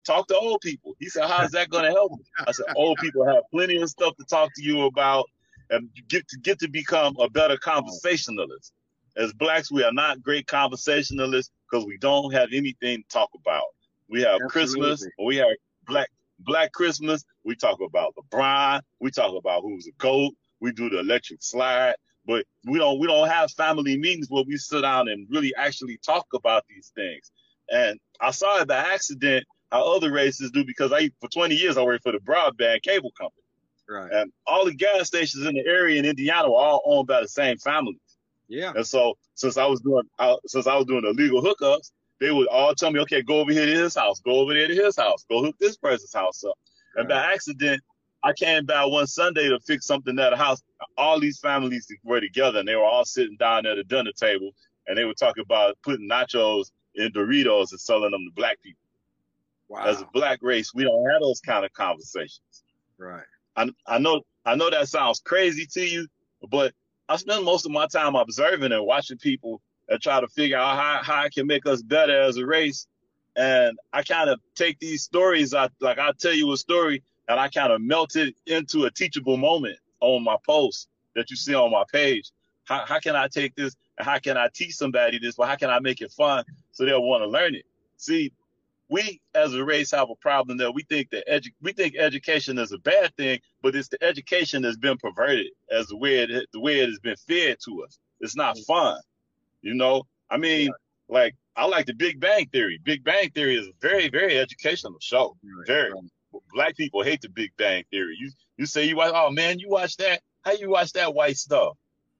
talk to old people. He said, how's that going to help me? I said, old people have plenty of stuff to talk to you about, and you get to become a better conversationalist. As blacks, we are not great conversationalists because we don't have anything to talk about. We have Christmas, or we have Black Christmas. We talk about LeBron. We talk about who's a GOAT. We do the electric slide, but we don't have family meetings where we sit down and really actually talk about these things. And I saw it by accident how other races do, because for 20 years I worked for the broadband cable company. Right. And all the gas stations in the area in Indiana were all owned by the same families. Yeah. And so since I was doing illegal hookups, they would all tell me, okay, go over here to his house, go over there to his house, go hook this person's house up. Right. And by accident, I came by one Sunday to fix something at a house. All these families were together, and they were all sitting down at a dinner table, and they were talking about putting nachos in Doritos and selling them to black people. Wow. As a black race, we don't have those kind of conversations. Right. I know that sounds crazy to you, but I spend most of my time observing and watching people and try to figure out how I can make us better as a race. And I kind of take these stories, I'll tell you a story, and I kind of melt it into a teachable moment on my post that you see on my page. How can I take this and how can I teach somebody this, but how can I make it fun so they'll want to learn it? See, we as a race have a problem that we think education is a bad thing, but it's the education that's been perverted as the way it has been fed to us. It's not fun. You know, I mean, like, I like the Big Bang Theory. Big Bang Theory is a very, very educational show. Very. Black people hate the Big Bang Theory. You say you watch, oh man, you watch that? How you watch that white stuff?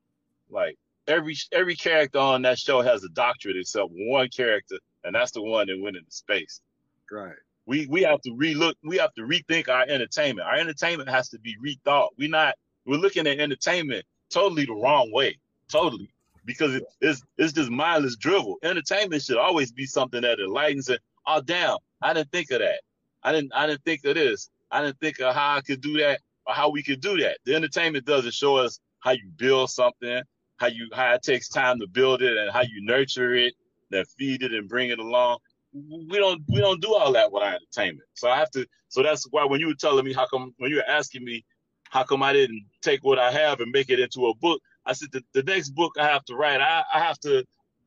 Like, every character on that show has a doctorate except one character, and that's the one that went into space. Right. We have to rethink our entertainment. Our entertainment has to be rethought. We're looking at entertainment totally the wrong way. Totally. Because it's just mindless drivel. Entertainment should always be something that enlightens it. Oh damn, I didn't think of that. I didn't think of this. I didn't think of how I could do that or how we could do that. The entertainment doesn't show us how you build something, how it takes time to build it and how you nurture it, then feed it and bring it along. We don't do all that with our entertainment. So that's why when you were telling me when you were asking me how come I didn't take what I have and make it into a book, I said the next book I have to write, I have to,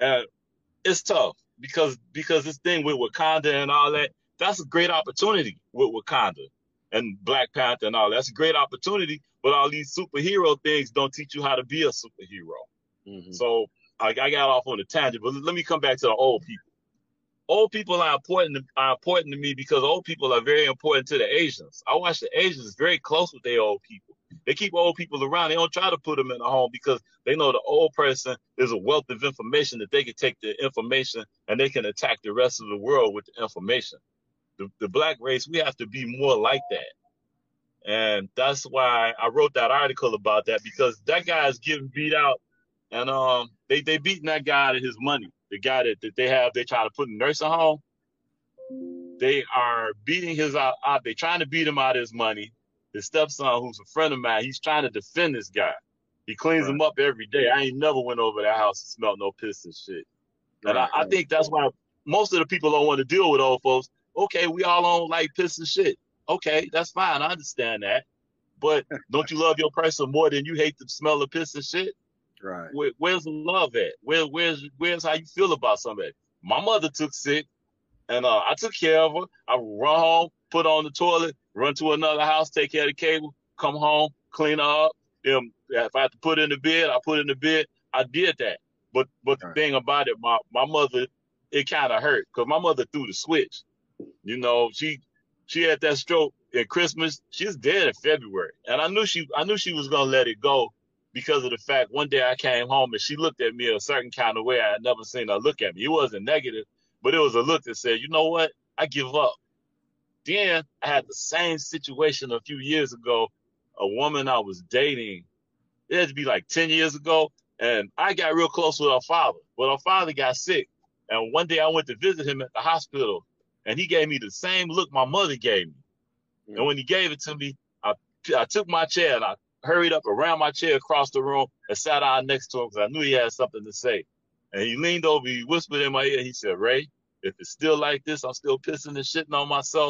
it's tough because this thing with Wakanda and all that, that's a great opportunity with Wakanda and Black Panther and all that. That's a great opportunity, but all these superhero things don't teach you how to be a superhero. Mm-hmm. So I got off on a tangent, but let me come back to the old people. Old people are important to me because old people are very important to the Asians. I watch the Asians very close with their old people. They keep old people around. They don't try to put them in a home because they know the old person is a wealth of information that they can take the information and they can attack the rest of the world with the information. The black race, we have to be more like that. And that's why I wrote that article about that, because that guy is getting beat out and they beating that guy out of his money. The guy that they try to put in a nursing home, they are beating his out. They trying to beat him out of his money. His stepson, who's a friend of mine, he's trying to defend this guy. He cleans him up every day. I ain't never went over that house and smelled no piss and shit. And I think that's why most of the people don't want to deal with old folks. Okay, we all don't like piss and shit. Okay, that's fine. I understand that. But don't you love your person more than you hate the smell of piss and shit? Right. Where's the love at? Where's how you feel about somebody? My mother took sick, and I took care of her. I would run home, put her on the toilet, run to another house, take care of the cable, come home, clean her up. If I had to put her in the bed, I put her in the bed. I did that. But the thing about it, my mother, it kind of hurt because my mother threw the switch. You know, she had that stroke at Christmas. She was dead in February, and I knew she was gonna let it go. Because of the fact one day I came home and she looked at me a certain kind of way I had never seen her look at me. It wasn't negative, but it was a look that said, you know what? I give up. Then I had the same situation a few years ago. A woman I was dating, it had to be like 10 years ago, and I got real close with her father. But her father got sick, and one day I went to visit him at the hospital, and he gave me the same look my mother gave me. Mm-hmm. And when he gave it to me, I took my chair and I hurried up around my chair across the room and sat down next to him because I knew he had something to say. And he leaned over, he whispered in my ear, he said, Ray, if it's still like this, I'm still pissing and shitting on myself.